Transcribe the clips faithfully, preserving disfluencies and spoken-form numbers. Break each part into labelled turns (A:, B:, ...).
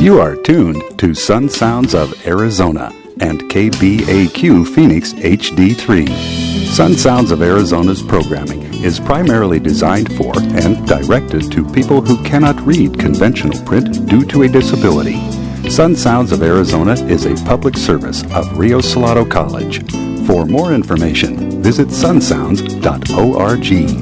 A: You are tuned to Sun Sounds of Arizona and K B A Q Phoenix H D three. Sun Sounds of Arizona's programming is primarily designed for and directed to people who cannot read conventional print due to a disability. Sun Sounds of Arizona is a public service of Rio Salado College. For more information, visit sun sounds dot org.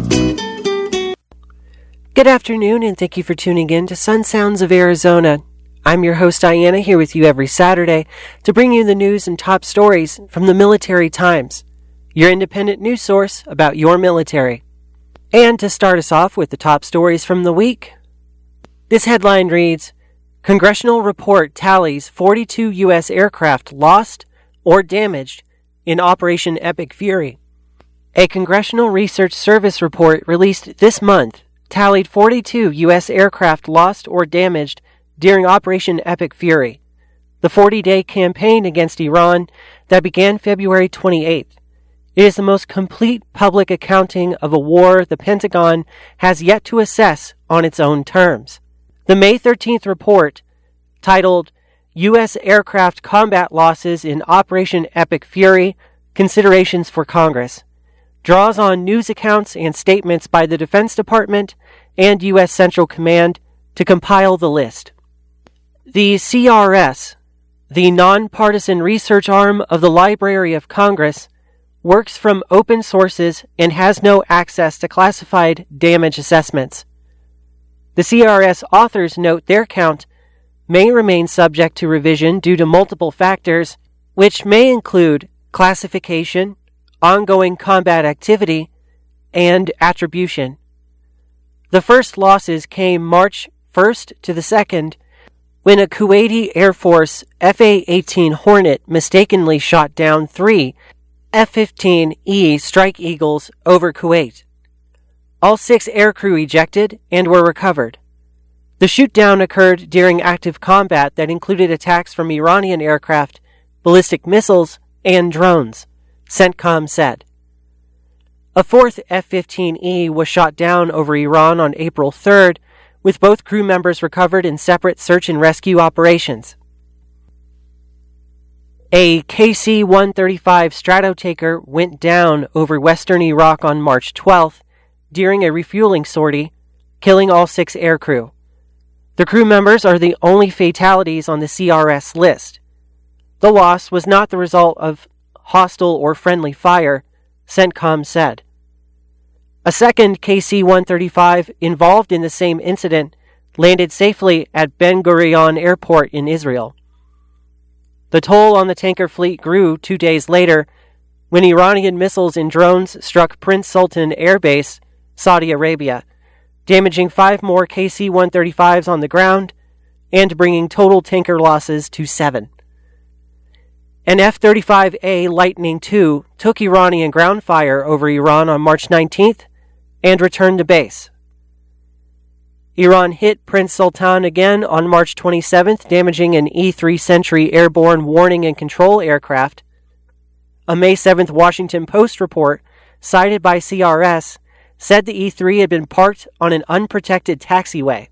B: Good afternoon, and thank you for tuning in to Sun Sounds of Arizona. I'm your host, Diana, here with you every Saturday to bring you the news and top stories from the Military Times, your independent news source about your military. And to start us off with the top stories from the week, this headline reads, Congressional report tallies forty-two U S aircraft lost or damaged in Operation Epic Fury. A Congressional Research Service report released this month tallied forty-two U S aircraft lost or damaged during Operation Epic Fury, the forty-day campaign against Iran that began February twenty-eighth. It is the most complete public accounting of a war the Pentagon has yet to assess on its own terms. The May thirteenth report, titled U S Aircraft Combat Losses in Operation Epic Fury, Considerations for Congress, draws on news accounts and statements by the Defense Department and U S Central Command to compile the list. The C R S, the nonpartisan research arm of the Library of Congress, works from open sources and has no access to classified damage assessments. The C R S authors note their count may remain subject to revision due to multiple factors, which may include classification, ongoing combat activity, and attribution. The first losses came March first to the second, when a Kuwaiti Air Force F A eighteen Hornet mistakenly shot down three F fifteen E Strike Eagles over Kuwait. All six aircrew ejected and were recovered. The shootdown occurred during active combat that included attacks from Iranian aircraft, ballistic missiles, and drones, CENTCOM said. A fourth F fifteen E was shot down over Iran on April third, with both crew members recovered in separate search and rescue operations. A K C one thirty-five Stratotaker went down over western Iraq on March twelfth during a refueling sortie, killing all six aircrew. The crew members are the only fatalities on the C R S list. The loss was not the result of hostile or friendly fire, CENTCOM said. A second K C one thirty-five involved in the same incident landed safely at Ben Gurion Airport in Israel. The toll on the tanker fleet grew two days later when Iranian missiles and drones struck Prince Sultan Air Base, Saudi Arabia, damaging five more K C one thirty-fives on the ground and bringing total tanker losses to seven. An F thirty-five A Lightning two took Iranian ground fire over Iran on March nineteenth and returned to base. Iran hit Prince Sultan again on March twenty-seventh, damaging an E three Sentry airborne warning and control aircraft. A May seventh Washington Post report, cited by C R S, said the E three had been parked on an unprotected taxiway.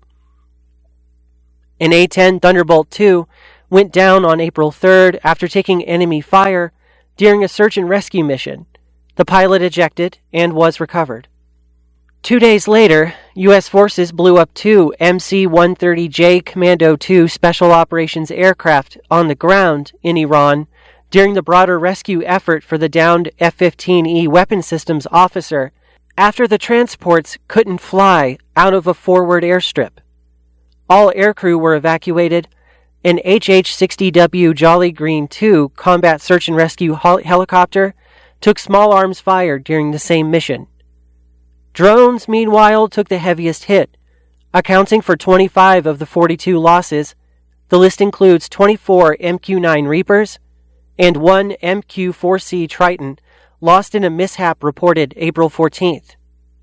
B: An A ten Thunderbolt two went down on April third after taking enemy fire during a search and rescue mission. The pilot ejected and was recovered. Two days later, U S forces blew up two M C one thirty J Commando two Special Operations aircraft on the ground in Iran during the broader rescue effort for the downed F fifteen E weapon systems officer after the transports couldn't fly out of a forward airstrip. All aircrew were evacuated. An H H sixty W Jolly Green two combat search and rescue hel- helicopter took small arms fire during the same mission. Drones, meanwhile, took the heaviest hit, accounting for twenty-five of the forty-two losses. The list includes twenty-four M Q nine Reapers and one M Q four C Triton lost in a mishap reported April fourteenth.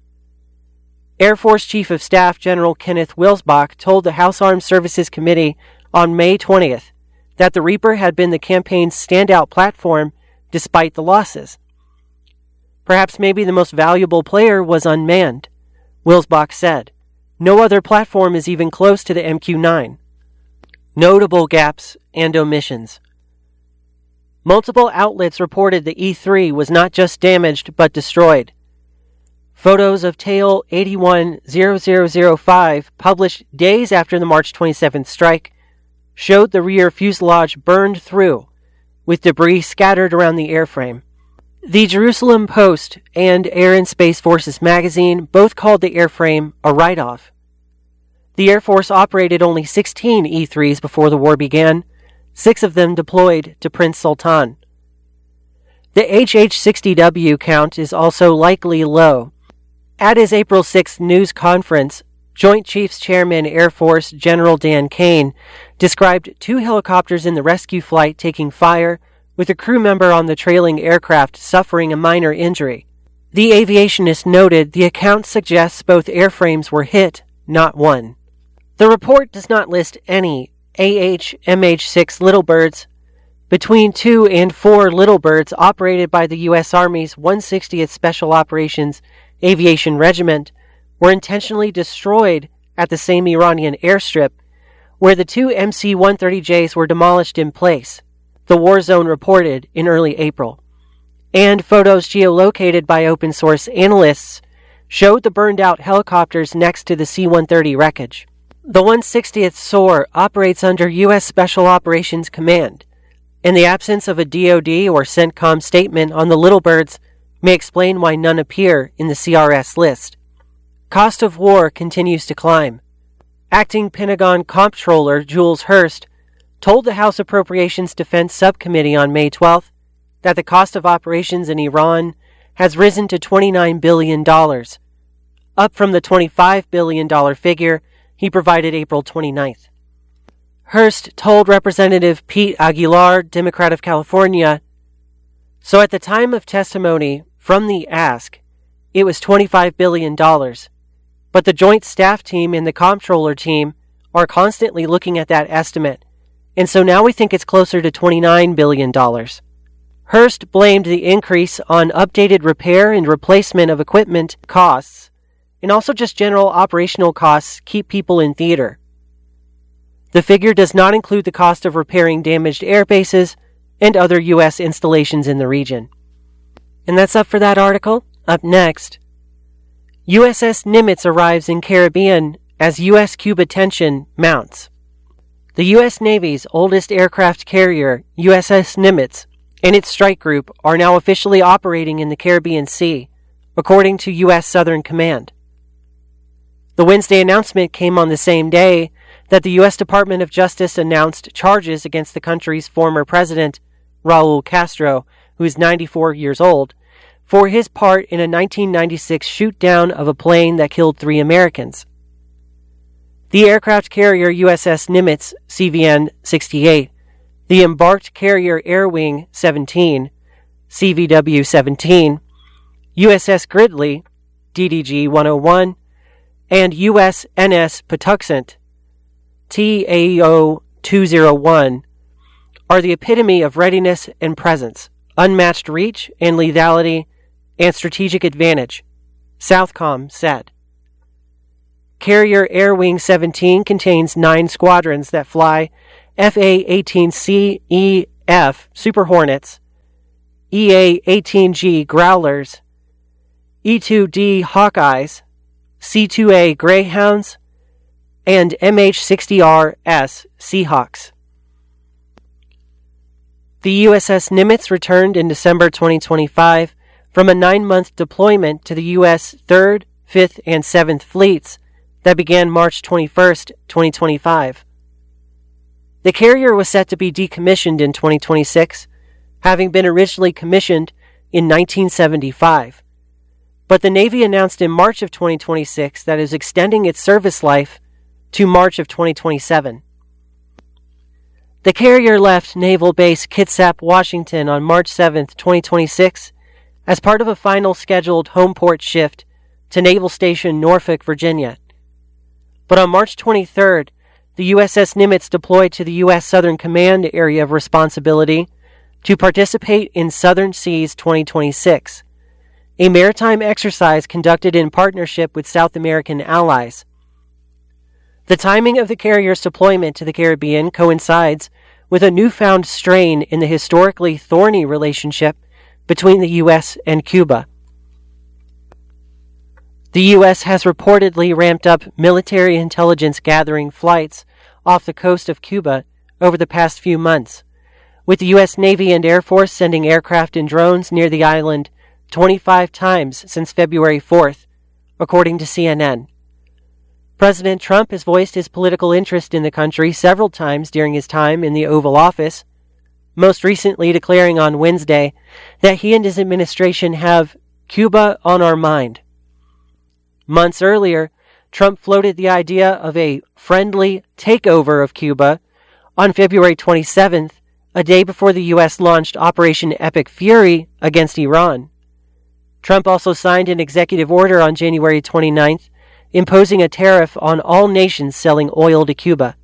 B: Air Force Chief of Staff General Kenneth Wilsbach told the House Armed Services Committee on May twentieth that the Reaper had been the campaign's standout platform despite the losses. Perhaps maybe the most valuable player was unmanned, Wilsbach said. No other platform is even close to the M Q nine. Notable gaps and omissions. Multiple outlets reported the E three was not just damaged but destroyed. Photos of tail eight one zero zero zero five, published days after the March twenty-seventh strike, showed the rear fuselage burned through, with debris scattered around the airframe. The Jerusalem Post and Air and Space Forces magazine both called the airframe a write-off. The Air Force operated only sixteen E threes before the war began, six of them deployed to Prince Sultan. The H H sixty W count is also likely low. At his April sixth news conference, Joint Chiefs Chairman Air Force General Dan Kane described two helicopters in the rescue flight taking fire, with a crew member on the trailing aircraft suffering a minor injury. The aviationist noted the account suggests both airframes were hit, not one. The report does not list any A H M H six Little Birds. Between two and four Little Birds operated by the U S Army's one hundred sixtieth Special Operations Aviation Regiment were intentionally destroyed at the same Iranian airstrip, where the two M C one thirty Js were demolished in place, the War Zone reported in early April. And photos geolocated by open source analysts showed the burned-out helicopters next to the C one thirty wreckage. The one hundred sixtieth S O A R operates under U S Special Operations Command, and the absence of a D O D or CENTCOM statement on the Little Birds may explain why none appear in the C R S list. Cost of war continues to climb. Acting Pentagon Comptroller Jules Hurst told the House Appropriations Defense Subcommittee on May twelfth that the cost of operations in Iran has risen to twenty-nine billion dollars, up from the twenty-five billion dollars figure he provided April twenty-ninth. Hurst told Representative Pete Aguilar, Democrat of California, "So at the time of testimony from the ask, it was twenty-five billion dollars, but the Joint Staff Team and the Comptroller Team are constantly looking at that estimate, and so now we think it's closer to twenty-nine billion dollars. Hurst blamed the increase on updated repair and replacement of equipment costs, and also just general operational costs keep people in theater. The figure does not include the cost of repairing damaged air bases and other U S installations in the region." And that's up for that article. Up next, U S S Nimitz arrives in Caribbean as U S Cuba tension mounts. The U S Navy's oldest aircraft carrier, U S S Nimitz, and its strike group are now officially operating in the Caribbean Sea, according to U S Southern Command. The Wednesday announcement came on the same day that the U S Department of Justice announced charges against the country's former president, Raul Castro, who is ninety-four years old, for his part in a nineteen ninety-six shoot-down of a plane that killed three Americans. The aircraft carrier U S S Nimitz, C V N sixty-eight, the embarked carrier Air Wing seventeen, C V W seventeen, U S S Gridley, D D G one oh one, and U S N S Patuxent, T A O two oh one, are the epitome of readiness and presence, unmatched reach and lethality, and strategic advantage, Southcom said. Carrier Air Wing seventeen contains nine squadrons that fly F A eighteen C E F Super Hornets, E A eighteen G Growlers, E two D Hawkeyes, C two A Greyhounds, and M H sixty R S Seahawks. The U S S Nimitz returned in December twenty twenty-five from a nine-month deployment to the U S third, fifth, and seventh Fleets that began March twenty-first, twenty twenty-five. The carrier was set to be decommissioned in twenty twenty-six, having been originally commissioned in nineteen seventy-five. But the Navy announced in March of twenty twenty-six that it is extending its service life to March of twenty twenty-seven. The carrier left Naval Base Kitsap, Washington on March seventh, twenty twenty-six, as part of a final scheduled home port shift to Naval Station Norfolk, Virginia. But on March twenty-third, the U S S Nimitz deployed to the U S Southern Command area of responsibility to participate in Southern Seas twenty twenty-six, a maritime exercise conducted in partnership with South American allies. The timing of the carrier's deployment to the Caribbean coincides with a newfound strain in the historically thorny relationship between the U S and Cuba. The U S has reportedly ramped up military intelligence gathering flights off the coast of Cuba over the past few months, with the U S Navy and Air Force sending aircraft and drones near the island twenty-five times since February fourth, according to C N N. President Trump has voiced his political interest in the country several times during his time in the Oval Office, most recently declaring on Wednesday that he and his administration have Cuba on our mind. Months earlier, Trump floated the idea of a friendly takeover of Cuba on February twenty-seventh, a day before the U S launched Operation Epic Fury against Iran. Trump also signed an executive order on January twenty-ninth, imposing a tariff on all nations selling oil to Cuba.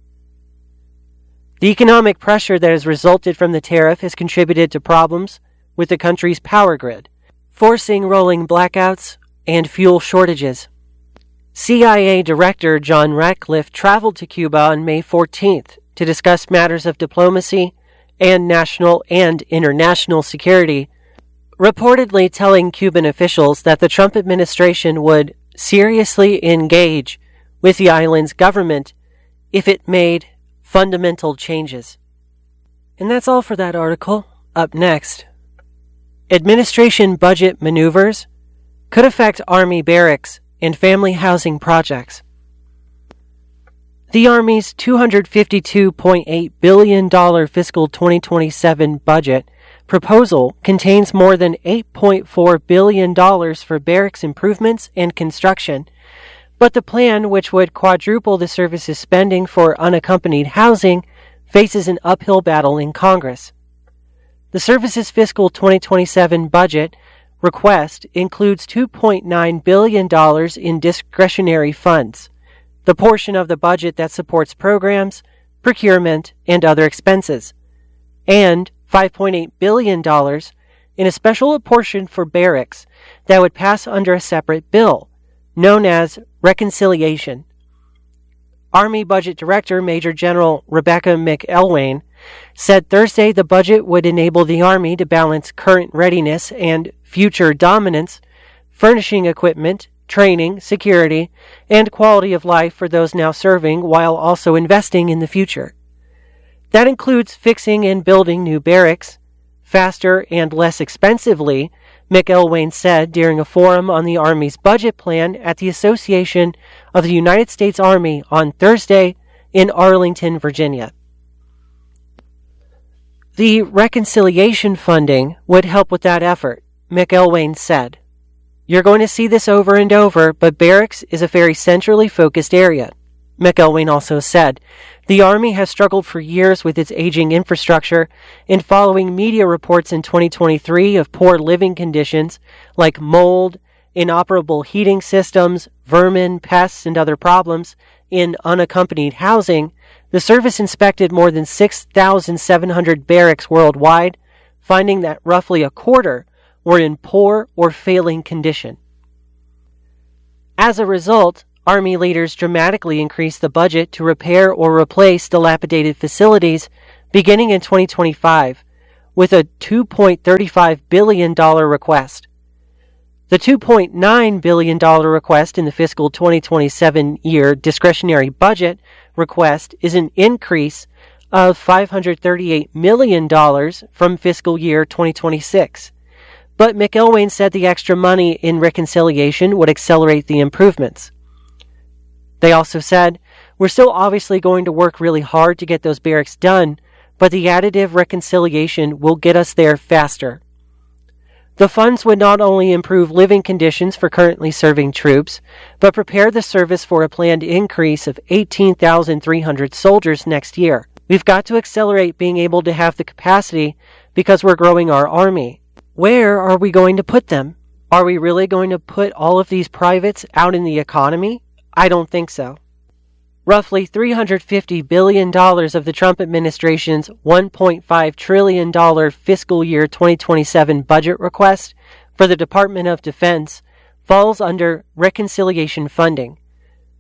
B: The economic pressure that has resulted from the tariff has contributed to problems with the country's power grid, forcing rolling blackouts and fuel shortages. C I A Director John Ratcliffe traveled to Cuba on May fourteenth to discuss matters of diplomacy and national and international security, reportedly telling Cuban officials that the Trump administration would seriously engage with the island's government if it made fundamental changes. And that's all for that article. Up next, administration budget maneuvers could affect Army barracks and family housing projects. The Army's two hundred fifty-two point eight billion dollars fiscal twenty twenty-seven budget proposal contains more than eight point four billion dollars for barracks improvements and construction, but the plan, which would quadruple the service's spending for unaccompanied housing, faces an uphill battle in Congress. The service's fiscal twenty twenty-seven budget request includes two point nine billion dollars in discretionary funds, the portion of the budget that supports programs, procurement, and other expenses, and five point eight billion dollars in a special apportion for barracks that would pass under a separate bill, known as reconciliation. Army Budget Director Major General Rebecca McElwain said Thursday the budget would enable the Army to balance current readiness and future dominance, furnishing equipment, training, security, and quality of life for those now serving while also investing in the future. That includes fixing and building new barracks, faster and less expensively, McElwain said during a forum on the Army's budget plan at the Association of the United States Army on Thursday in Arlington, Virginia. The reconciliation funding would help with that effort, McElwain said. You're going to see this over and over, but barracks is a very centrally focused area. McElwain also said, the Army has struggled for years with its aging infrastructure, and following media reports in twenty twenty-three of poor living conditions like mold, inoperable heating systems, vermin, pests, and other problems in unaccompanied housing, the service inspected more than six thousand seven hundred barracks worldwide, finding that roughly a quarter were in poor or failing condition. As a result, Army leaders dramatically increased the budget to repair or replace dilapidated facilities beginning in twenty twenty-five, with a two point three five billion dollars request. The two point nine billion dollars request in the fiscal twenty twenty-seven year discretionary budget request is an increase of five hundred thirty-eight million dollars from fiscal year twenty twenty-six. But McElwain said the extra money in reconciliation would accelerate the improvements. They also said, we're still obviously going to work really hard to get those barracks done, but the additive reconciliation will get us there faster. The funds would not only improve living conditions for currently serving troops, but prepare the service for a planned increase of eighteen thousand three hundred soldiers next year. We've got to accelerate being able to have the capacity because we're growing our Army. Where are we going to put them? Are we really going to put all of these privates out in the economy? I don't think so. Roughly three hundred fifty billion dollars of the Trump administration's one point five trillion dollars fiscal year twenty twenty-seven budget request for the Department of Defense falls under reconciliation funding,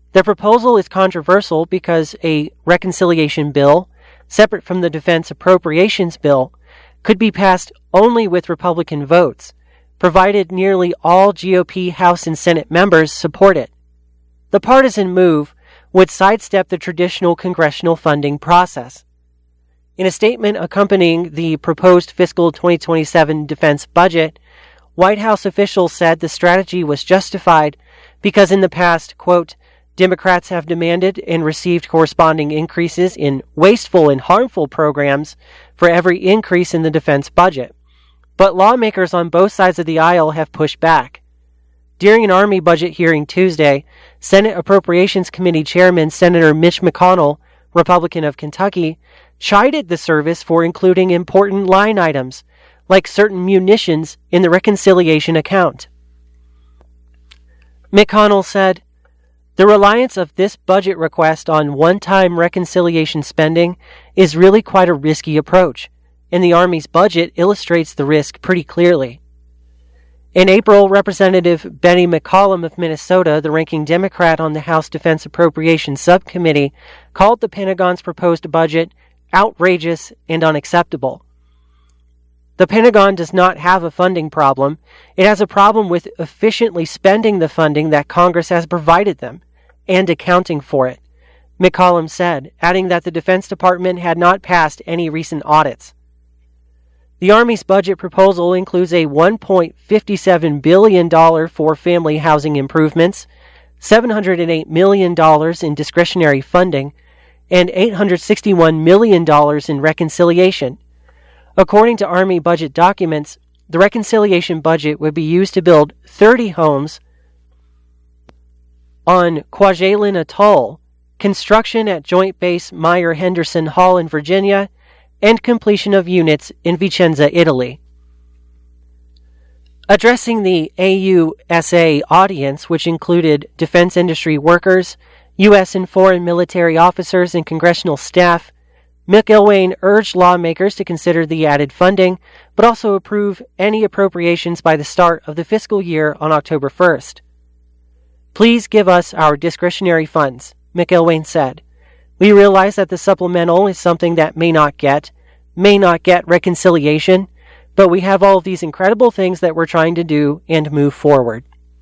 B: The proposal is controversial because a reconciliation bill, separate from the defense appropriations bill, could be passed only with Republican votes, provided nearly all G O P House and Senate members support it. The partisan move would sidestep the traditional congressional funding process. In a statement accompanying the proposed fiscal twenty twenty-seven defense budget, White House officials said the strategy was justified because in the past, quote, Democrats have demanded and received corresponding increases in wasteful and harmful programs for every increase in the defense budget. But lawmakers on both sides of the aisle have pushed back. During an Army budget hearing Tuesday, Senate Appropriations Committee Chairman Senator Mitch McConnell, Republican of Kentucky, chided the service for including important line items, like certain munitions, in the reconciliation account. McConnell said, the reliance of this budget request on one-time reconciliation spending is really quite a risky approach, and the Army's budget illustrates the risk pretty clearly. In April, Representative Benny McCollum of Minnesota, the ranking Democrat on the House Defense Appropriations Subcommittee, called the Pentagon's proposed budget outrageous and unacceptable. The Pentagon does not have a funding problem. It has a problem with efficiently spending the funding that Congress has provided them and accounting for it, McCollum said, adding that the Defense Department had not passed any recent audits. The Army's budget proposal includes a one point five seven billion dollars for family housing improvements, seven hundred eight million dollars in discretionary funding, and eight hundred sixty-one million dollars in reconciliation. According to Army budget documents, the reconciliation budget would be used to build thirty homes on Kwajalein Atoll, construction at Joint Base Meyer-Henderson Hall in Virginia, and completion of units in Vicenza, Italy. Addressing the A U S A audience, which included defense industry workers, U S and foreign military officers, and congressional staff, McIlwain urged lawmakers to consider the added funding, but also approve any appropriations by the start of the fiscal year on October first. Please give us our discretionary funds, McIlwain said. We realize that the supplemental is something that may not get, may not get reconciliation, but we have all of these incredible things that we're trying to do and move forward.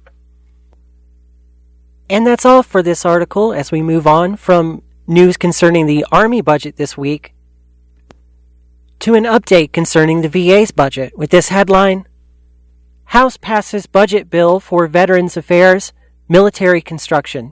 B: And that's all for this article as we move on from news concerning the Army budget this week to an update concerning the V A's budget with this headline: House passes budget bill for Veterans Affairs, military construction.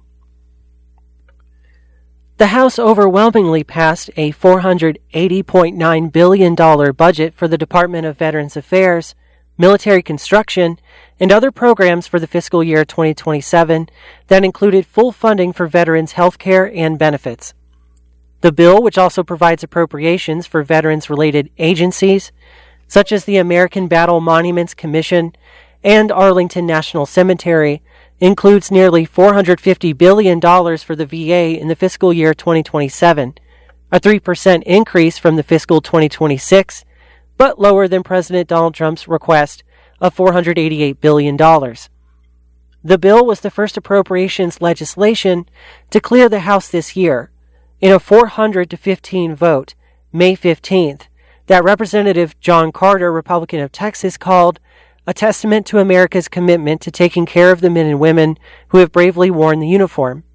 B: The House overwhelmingly passed a four hundred eighty point nine billion dollars budget for the Department of Veterans Affairs, military construction, and other programs for the fiscal year twenty twenty-seven that included full funding for veterans' health care and benefits. The bill, which also provides appropriations for veterans-related agencies, such as the American Battle Monuments Commission and Arlington National Cemetery, includes nearly four hundred fifty billion dollars for the V A in the fiscal year twenty twenty-seven, a three percent increase from the fiscal twenty twenty-six, but lower than President Donald Trump's request of four hundred eighty-eight billion dollars. The bill was the first appropriations legislation to clear the House this year in a four hundred to fifteen vote, May fifteenth, that Representative John Carter, Republican of Texas, called a testament to America's commitment to taking care of the men and women who have bravely worn the uniform.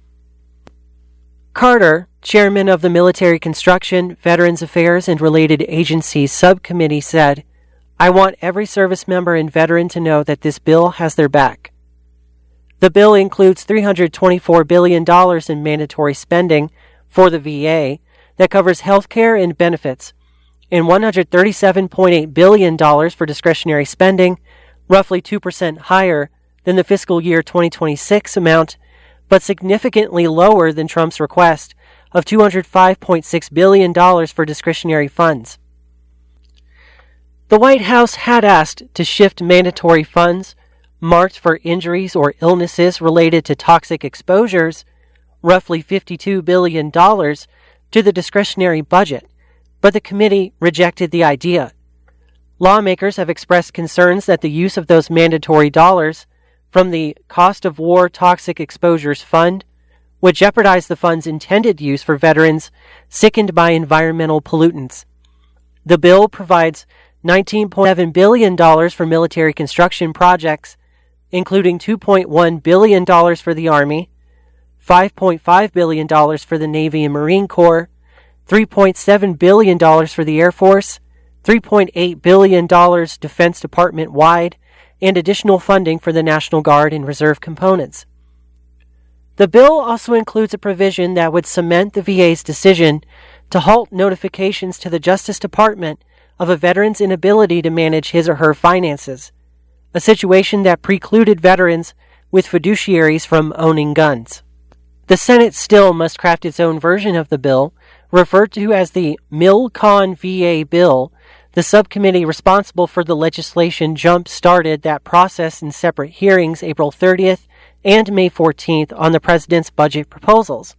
B: Carter, chairman of the Military Construction, Veterans Affairs, and Related Agencies Subcommittee, said, I want every service member and veteran to know that this bill has their back. The bill includes three hundred twenty-four billion dollars in mandatory spending for the V A that covers health care and benefits, and one hundred thirty-seven point eight billion dollars for discretionary spending, roughly two percent higher than the fiscal year twenty twenty-six amount, but significantly lower than Trump's request of two hundred five point six billion dollars for discretionary funds. The White House had asked to shift mandatory funds marked for injuries or illnesses related to toxic exposures, roughly fifty-two billion dollars, to the discretionary budget, but the committee rejected the idea. Lawmakers have expressed concerns that the use of those mandatory dollars from the Cost of War Toxic Exposures Fund would jeopardize the fund's intended use for veterans sickened by environmental pollutants. The bill provides nineteen point seven billion dollars for military construction projects, including two point one billion dollars for the Army, five point five billion dollars for the Navy and Marine Corps, three point seven billion dollars for the Air Force, three point eight billion dollars Defense Department-wide, and additional funding for the National Guard and Reserve components. The bill also includes a provision that would cement the V A's decision to halt notifications to the Justice Department of a veteran's inability to manage his or her finances, a situation that precluded veterans with fiduciaries from owning guns. The Senate still must craft its own version of the bill, referred to as the Milcon V A bill. The subcommittee responsible for the legislation jump-started that process in separate hearings April thirtieth and May fourteenth on the president's budget proposals.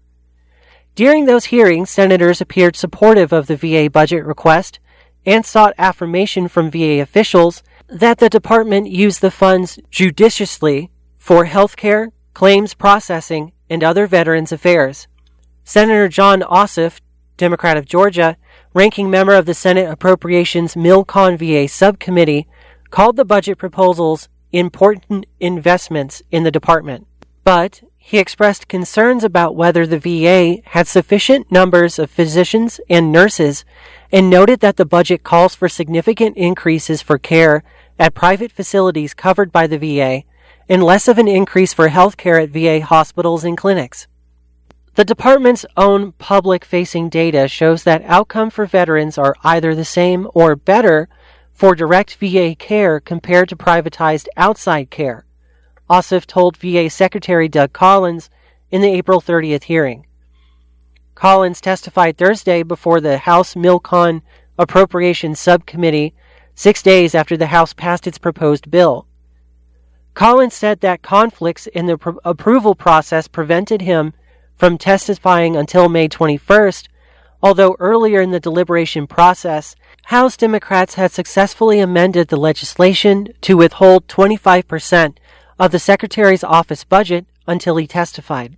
B: During those hearings, senators appeared supportive of the V A budget request and sought affirmation from V A officials that the department use the funds judiciously for health care, claims processing, and other veterans affairs. Senator John Ossoff, Democrat of Georgia, ranking member of the Senate Appropriations Milcon V A Subcommittee, called the budget proposals important investments in the department. But he expressed concerns about whether the V A had sufficient numbers of physicians and nurses and noted that the budget calls for significant increases for care at private facilities covered by the V A and less of an increase for health care at V A hospitals and clinics. The department's own public-facing data shows that outcomes for veterans are either the same or better for direct V A care compared to privatized outside care, Ossoff told V A Secretary Doug Collins in the April thirtieth hearing. Collins testified Thursday before the House Milcon Appropriations Subcommittee, six days after the House passed its proposed bill. Collins said that conflicts in the pro- approval process prevented him from testifying until May twenty-first, although earlier in the deliberation process, House Democrats had successfully amended the legislation to withhold twenty-five percent of the Secretary's office budget until he testified.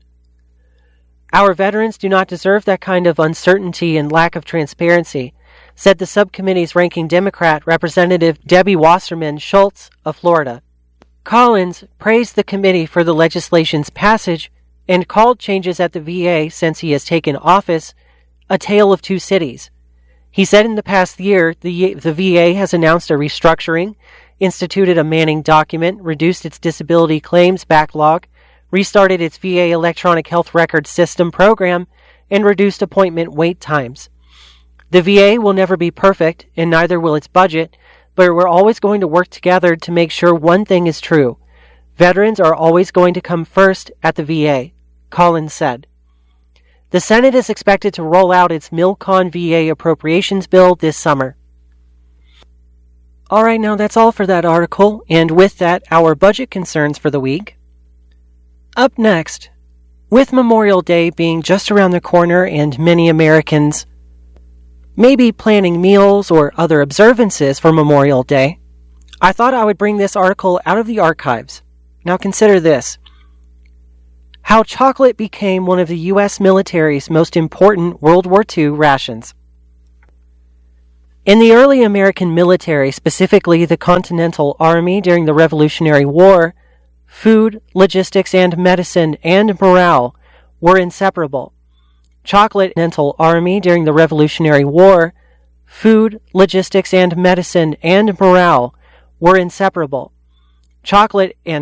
B: Our veterans do not deserve that kind of uncertainty and lack of transparency, said the subcommittee's ranking Democrat, Representative Debbie Wasserman Schultz of Florida. Collins praised the committee for the legislation's passage and called changes at the V A since he has taken office a tale of two cities. He said in the past year, the, the V A has announced a restructuring, instituted a Manning document, reduced its disability claims backlog, restarted its V A electronic health record system program, and reduced appointment wait times. The V A will never be perfect, and neither will its budget, but we're always going to work together to make sure one thing is true. Veterans are always going to come first at the V A, Collins said. The Senate is expected to roll out its Milcon V A appropriations bill this summer. All right, now that's all for that article, and with that, our budget concerns for the week. Up next, with Memorial Day being just around the corner and many Americans may be planning meals or other observances for Memorial Day, I thought I would bring this article out of the archives. Now consider this. How chocolate became one of the U S military's most important World War Two rations. In the early American military, specifically the Continental Army during the Revolutionary War, food, logistics, and medicine and morale were inseparable. Chocolate Continental Army during the Revolutionary War, food, logistics, and medicine and morale were inseparable. Chocolate and